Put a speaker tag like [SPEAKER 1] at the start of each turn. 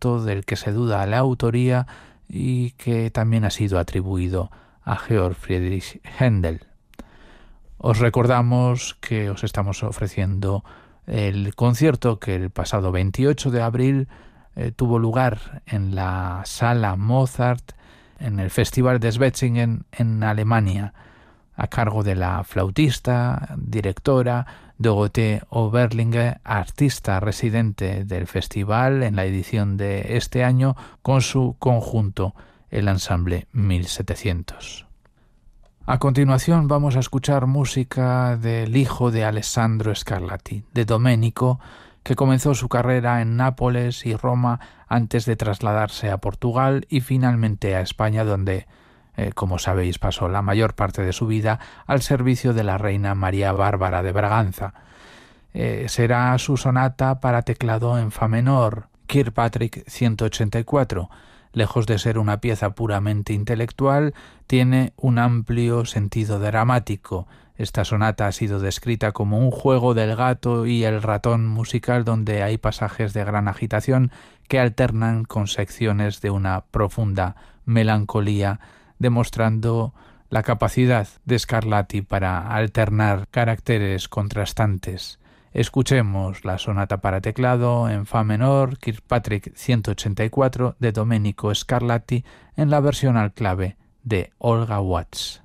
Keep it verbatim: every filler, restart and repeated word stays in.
[SPEAKER 1] concierto del que se duda la autoría y que también ha sido atribuido a Georg Friedrich Händel. Os recordamos que os estamos ofreciendo el concierto que el pasado veintiocho de abril eh, tuvo lugar en la Sala Mozart en el Festival de Schwetzingen en Alemania, a cargo de la flautista, directora Dorothee Oberlinger, artista residente del festival en la edición de este año, con su conjunto, el Ensemble mil setecientos. A continuación vamos a escuchar música del hijo de Alessandro Scarlatti, de Domenico, que comenzó su carrera en Nápoles y Roma antes de trasladarse a Portugal y finalmente a España, donde, eh, como sabéis, pasó la mayor parte de su vida al servicio de la reina María Bárbara de Braganza. Eh, será su sonata para teclado en fa menor, Kirkpatrick ciento ochenta y cuatro. Lejos de ser una pieza puramente intelectual, tiene un amplio sentido dramático. Esta sonata ha sido descrita como un juego del gato y el ratón musical donde hay pasajes de gran agitación que alternan con secciones de una profunda melancolía, demostrando la capacidad de Scarlatti para alternar caracteres contrastantes. Escuchemos la sonata para teclado en fa menor, Kirkpatrick ciento ochenta y cuatro, de Domenico Scarlatti, en la versión al clave de Olga Watts.